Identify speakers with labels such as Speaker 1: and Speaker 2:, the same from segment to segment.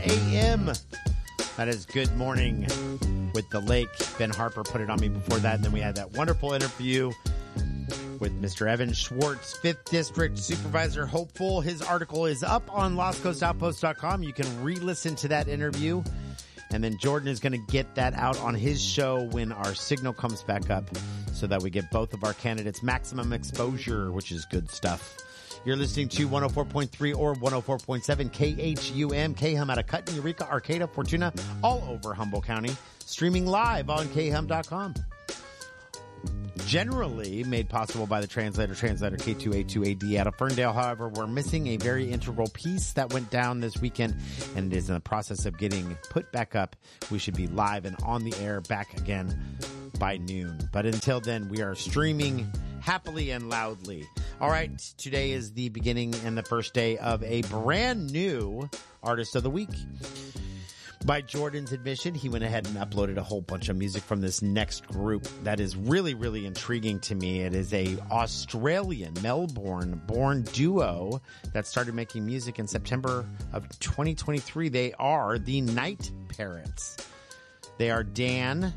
Speaker 1: a.m. That is Good Morning with the Lake. Ben Harper put it on me before that, and then we had that wonderful interview with Mr. Evan Schwartz, 5th District Supervisor Hopeful. His article is up on LostCoastOutpost.com. You can re-listen to that interview. And then Jordan is going to get that out on his show when our signal comes back up so that we get both of our candidates maximum exposure, which is good stuff. You're listening to 104.3 or 104.7 KHUM, KHUM out of Cutton, Eureka, Arcata, Fortuna, all over Humboldt County. Streaming live on khum.com. Generally made possible by the translator K2A2AD out of Ferndale. However, we're missing a very integral piece that went down this weekend, and it is in the process of getting put back up. We should be live and on the air back again by noon. But until then, we are streaming happily and loudly. All right, today is the beginning and the first day of a brand new Artist of the Week. By Jordan's admission, he went ahead and uploaded a whole bunch of music from this next group that is really, really intriguing to me. It is a Australian, Melbourne-born duo that started making music in September of 2023. They are the Night Parrots. They are Dan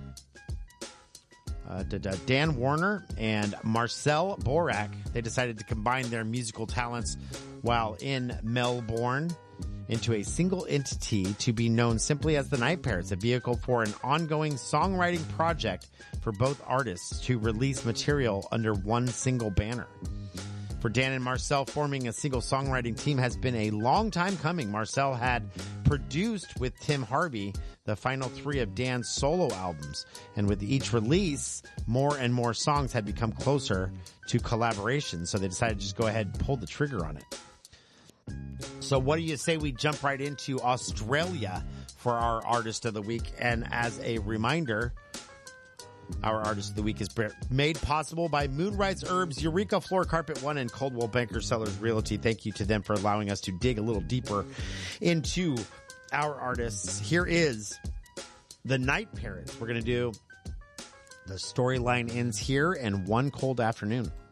Speaker 1: Warner and Marcel Borak. They decided to combine their musical talents while in Melbourne into a single entity to be known simply as the Night Parrots, a vehicle for an ongoing songwriting project for both artists to release material under one single banner. For Dan and Marcel, forming a single songwriting team has been a long time coming. Marcel had produced with Tim Harvey the final 3 of Dan's solo albums, and with each release, more and more songs had become closer to collaboration, so they decided to just go ahead and pull the trigger on it. So what do you say we jump right into Australia for our Artist of the Week? And as a reminder, our Artist of the Week is made possible by Moonrise Herbs, Eureka Floor Carpet One, and Coldwell Banker Sellers Realty. Thank you to them for allowing us to dig a little deeper into our artists. Here is the Night Parrots. We're going to do The Storyline Ends Here and One Cold Afternoon.